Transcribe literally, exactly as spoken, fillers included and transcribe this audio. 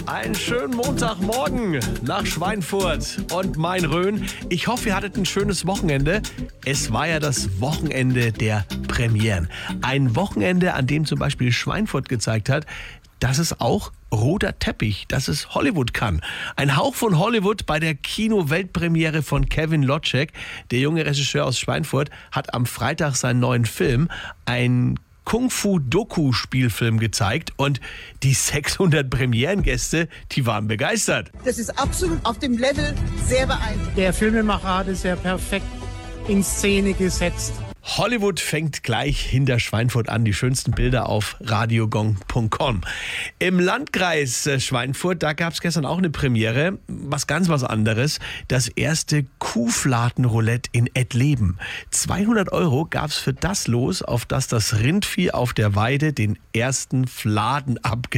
Einen schönen Montagmorgen nach Schweinfurt und Main-Rhön. Ich hoffe, ihr hattet ein schönes Wochenende. Es war ja das Wochenende der Premieren. Ein Wochenende, an dem zum Beispiel Schweinfurt gezeigt hat, dass es auch roter Teppich, dass es Hollywood kann. Ein Hauch von Hollywood bei der Kino-Weltpremiere von Kevin Loczek. Der junge Regisseur aus Schweinfurt hat am Freitag seinen neuen Film, ein Kung-Fu-Doku-Spielfilm gezeigt und die sechshundert Premierengäste, die waren begeistert. Das ist absolut auf dem Level sehr beeindruckend. Der Filmemacher hat es ja perfekt in Szene gesetzt. Hollywood fängt gleich hinter Schweinfurt an. Die schönsten Bilder auf radiogong punkt com. Im Landkreis Schweinfurt, da gab es gestern auch eine Premiere. Was ganz was anderes. Das erste Kuhfladenroulette in Ettleben. zweihundert Euro gab es für das los, auf das das Rindvieh auf der Weide den ersten Fladen abgibt.